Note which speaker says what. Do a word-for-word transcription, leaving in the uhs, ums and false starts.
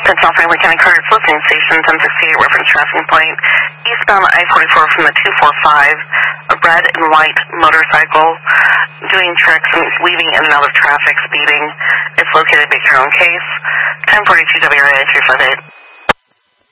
Speaker 1: Central Family County Cars listening station, ten sixty-eight reference traffic point, eastbound I forty-four from the two forty-five, a red and white motorcycle doing tricks and weaving in and out of traffic, speeding. It's located at your own case, ten forty-two W R A three five eight.